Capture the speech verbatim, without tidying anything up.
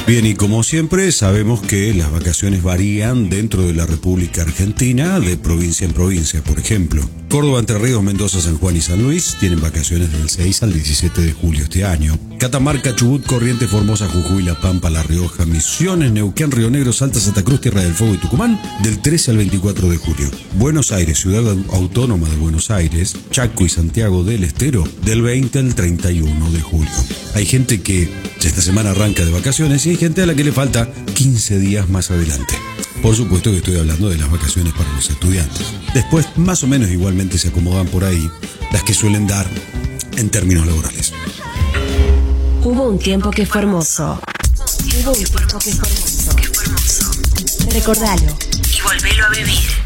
Bien, y como siempre sabemos que las vacaciones varían dentro de la República Argentina, de provincia en provincia. Por ejemplo, Córdoba, Entre Ríos, Mendoza, San Juan y San Luis tienen vacaciones del seis al diecisiete de julio este año. Catamarca, Chubut, Corrientes, Formosa, Jujuy, La Pampa, La Rioja, Misiones, Neuquén, Río Negro, Salta, Santa Cruz, Tierra del Fuego y Tucumán del trece al veinticuatro de julio. Buenos Aires, Ciudad Autónoma de Buenos Aires, Chaco y Santiago del Estero del veinte al treinta y uno de julio. Hay gente que esta semana arranca de vacaciones y hay gente a la que le falta quince días más adelante. Por supuesto que estoy hablando de las vacaciones para los estudiantes. Después, más o menos igualmente se acomodan por ahí las que suelen dar en términos laborales. Hubo un tiempo que fue hermoso. Hubo un tiempo que fue hermoso. Recordalo. Y volvelo a vivir.